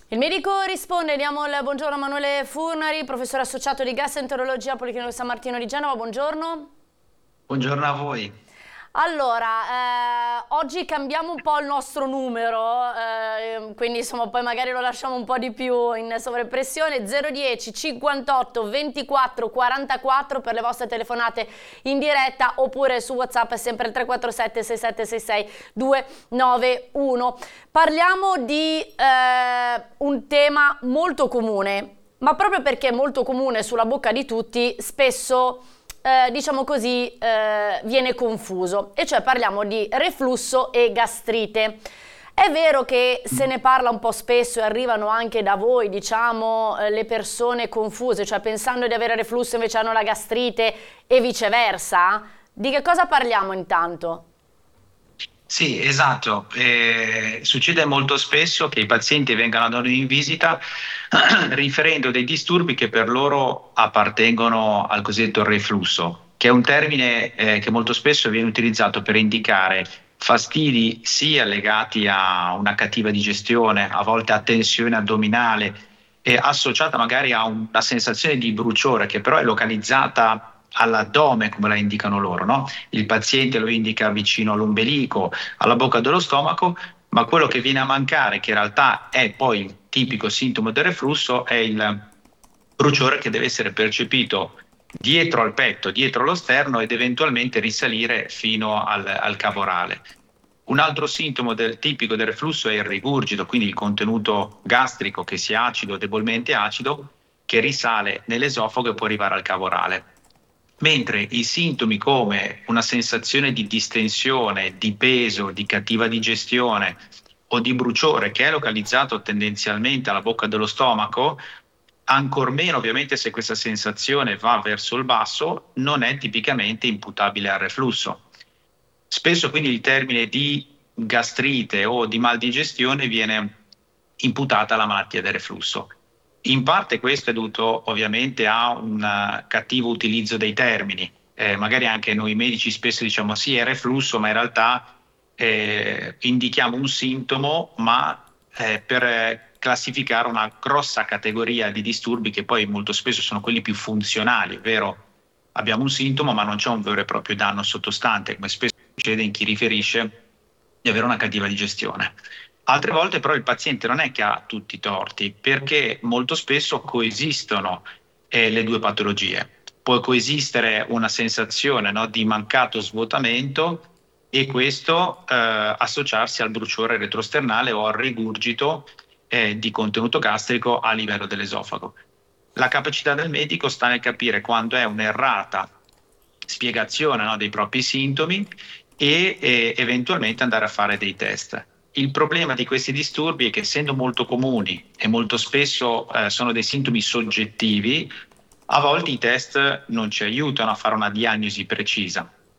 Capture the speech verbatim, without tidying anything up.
Il medico risponde, diamo il buongiorno a Emanuele Furnari, professore associato di gastroenterologia Policlinico San Martino di Genova, buongiorno. Buongiorno a voi. Allora, eh, oggi cambiamo un po' il nostro numero, eh, quindi insomma poi magari lo lasciamo un po' di più in sovrappressione, zero dieci cinquantotto ventiquattro quarantaquattro per le vostre telefonate in diretta, oppure su WhatsApp è sempre il tre quattro sette sei sette sei sei due nove uno. Parliamo di eh, un tema molto comune, ma proprio perché è molto comune sulla bocca di tutti, spesso Eh, diciamo così, eh, viene confuso, e cioè parliamo di reflusso e gastrite. È vero che se ne parla un po' spesso e arrivano anche da voi, diciamo, eh, le persone confuse, cioè pensando di avere reflusso invece hanno la gastrite e viceversa? Di che cosa parliamo intanto? Sì, esatto. Eh, succede molto spesso che i pazienti vengano da noi in visita riferendo dei disturbi che per loro appartengono al cosiddetto reflusso, che è un termine eh, che molto spesso viene utilizzato per indicare fastidi sia legati a una cattiva digestione, a volte a tensione addominale, e associata magari a una sensazione di bruciore che però è localizzata all'addome, come la indicano loro, no? Il paziente lo indica vicino all'ombelico, alla bocca dello stomaco, ma quello che viene a mancare, che in realtà è poi il tipico sintomo del reflusso, è il bruciore che deve essere percepito dietro al petto, dietro allo sterno ed eventualmente risalire fino al, al cavo orale. Un altro sintomo del, tipico del reflusso è il rigurgito, quindi il contenuto gastrico che sia acido o debolmente acido, che risale nell'esofago e può arrivare al cavo orale. Mentre i sintomi come una sensazione di distensione, di peso, di cattiva digestione o di bruciore che è localizzato tendenzialmente alla bocca dello stomaco, ancor meno ovviamente se questa sensazione va verso il basso, non è tipicamente imputabile al reflusso. Spesso quindi il termine di gastrite o di maldigestione viene imputata alla malattia del reflusso. In parte questo è dovuto ovviamente a un eh, cattivo utilizzo dei termini. Eh, magari anche noi medici spesso diciamo sì, è reflusso, ma in realtà eh, indichiamo un sintomo, ma eh, per eh, classificare una grossa categoria di disturbi che poi molto spesso sono quelli più funzionali, ovvero abbiamo un sintomo, ma non c'è un vero e proprio danno sottostante, come spesso succede in chi riferisce di avere una cattiva digestione. Altre volte però il paziente non è che ha tutti i torti, perché molto spesso coesistono eh, le due patologie. Può coesistere una sensazione, no, di mancato svuotamento e questo eh, associarsi al bruciore retrosternale o al rigurgito eh, di contenuto gastrico a livello dell'esofago. La capacità del medico sta nel capire quando è un'errata spiegazione, no, dei propri sintomi e eh, eventualmente andare a fare dei test. Il problema di questi disturbi è che essendo molto comuni e molto spesso eh, sono dei sintomi soggettivi, a volte i test non ci aiutano a fare una diagnosi precisa.